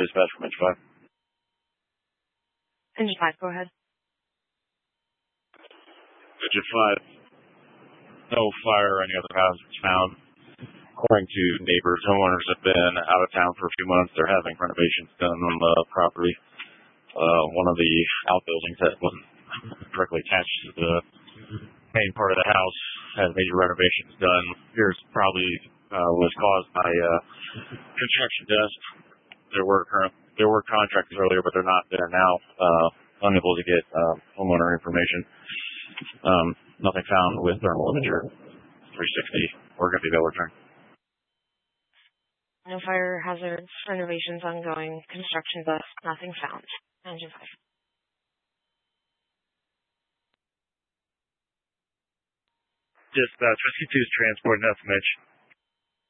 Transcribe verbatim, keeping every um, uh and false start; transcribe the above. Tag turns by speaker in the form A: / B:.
A: dispatch from Engine five.
B: Engine five, go ahead.
A: Engine five. No fire or any other hazards found. According to neighbors, homeowners have been out of town for a few months. They're having renovations done on the property. Uh, one of the outbuildings that wasn't directly attached to the main part of the house had major renovations done. Here's probably uh, was caused by uh, construction dust. There were current there were contractors earlier, but they're not there now. Uh, unable to get uh, homeowner information. Um, nothing found with thermal imager three sixty or going to be able to return.
B: No fire hazards, renovations ongoing, construction dust, nothing found. Engine five.
C: Dispatch, Whiskey two is transporting S M H.